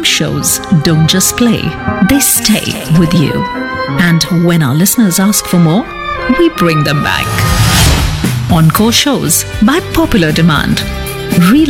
shows don't just play, they stay with you. And when our listeners ask for more, we bring them back. Encore shows by popular demand.